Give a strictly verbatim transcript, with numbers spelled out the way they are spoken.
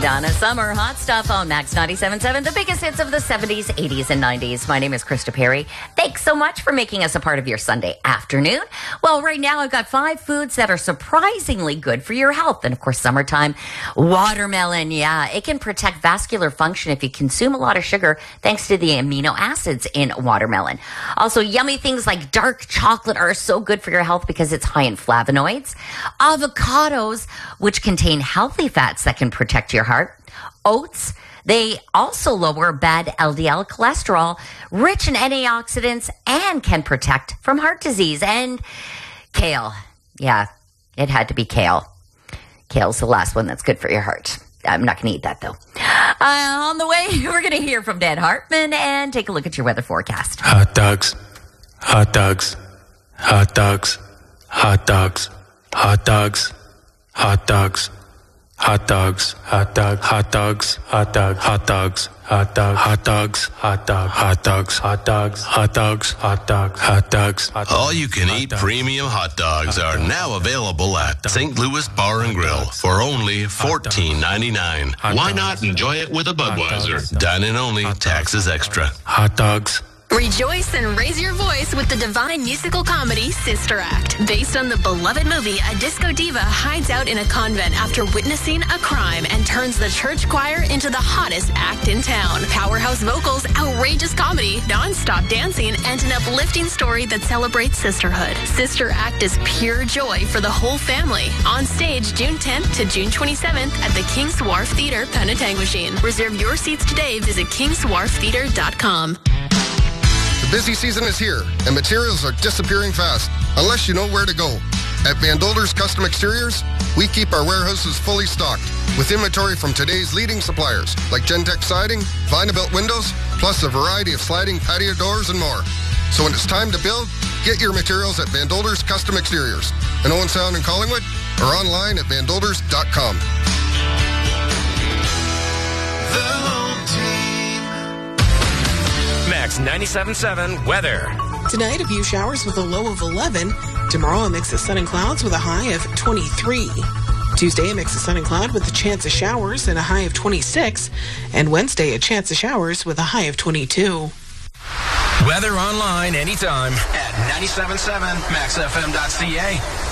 Donna Summer, Hot Stuff on Max ninety-seven point seven, the biggest hits of the seventies, eighties, and nineties. My name is Krista Perry. Thanks so much for making us a part of your Sunday afternoon. Well, right now I've got five foods that are surprisingly good for your health. And of course, summertime, watermelon. Yeah, it can protect vascular function if you consume a lot of sugar thanks to the amino acids in watermelon. Also, yummy things like dark chocolate are so good for your health because it's high in flavonoids. Avocados, which contain healthy fats that can protect your heart. Oats, they also lower bad L D L cholesterol, rich in antioxidants, and can protect from heart disease. And kale. Yeah, it had to be kale. Kale's the last one that's good for your heart. I'm not going to eat that, though. Uh, on the way, we're going to hear from Dan Hartman and take a look at your weather forecast. Hot dogs. Hot dogs. Hot dogs. Hot dogs. Hot dogs. Hot dogs. Hot dogs, hot dog, hot dogs, hot dog, hot dogs, hot dog, hot dogs, hot dog, hot dogs, hot dogs, hot dogs, hot dog, hot dogs. All you can eat premium hot dogs are now available at Saint Louis Bar and Grill for only fourteen ninety-nine. Why not enjoy it with a Budweiser? Dine in only, taxes extra. Hot dogs. Rejoice and raise your voice with the divine musical comedy Sister Act. Based on the beloved movie, a disco diva hides out in a convent after witnessing a crime and turns the church choir into the hottest act in town. Powerhouse vocals, outrageous comedy, non-stop dancing, and an uplifting story that celebrates sisterhood. Sister Act is pure joy for the whole family. On stage June tenth to June twenty-seventh at the King's Wharf Theatre, Penetanguishene. Reserve your seats today. Visit kings wharf theatre dot com. The busy season is here, and materials are disappearing fast, unless you know where to go. At Van Dolder's Custom Exteriors, we keep our warehouses fully stocked, with inventory from today's leading suppliers, like Gentex Siding, Vinyl Windows, plus a variety of sliding patio doors and more. So when it's time to build, get your materials at Van Dolder's Custom Exteriors, in Owen Sound and Collingwood, or online at van dolders dot com. Max ninety-seven point seven weather. Tonight, a few showers with a low of eleven. Tomorrow, a mix of sun and clouds with a high of twenty-three. Tuesday, a mix of sun and cloud with a chance of showers and a high of twenty-six. And Wednesday, a chance of showers with a high of twenty-two. Weather online anytime at ninety-seven point seven max f m dot c a.